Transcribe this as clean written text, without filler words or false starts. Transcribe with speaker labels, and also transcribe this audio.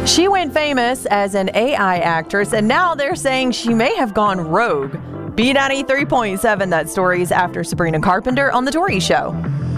Speaker 1: She went famous as an AI actress, and now they're saying she may have gone rogue. B93.7, that story's after Sabrina Carpenter on The Tori Show.